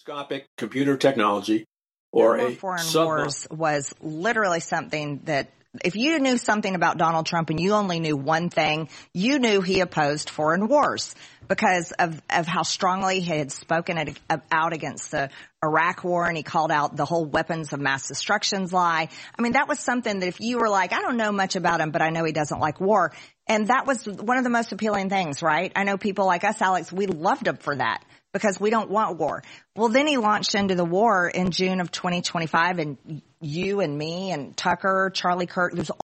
microscopic computer technology or a foreign wars was literally something that if you knew something about Donald Trump and you only knew one thing, you knew he opposed foreign wars because of how strongly he had spoken out against the Iraq war, and he called out the whole weapons of mass destructions lie. I mean, that was something that if you were like, I don't know much about him, but I know he doesn't like war. And that was one of the most appealing things, right? I know people like us, Alex, we loved him for that because we don't want war. Well, then he launched into the war in June of 2025, and you and me and Tucker, Charlie Kirk, there's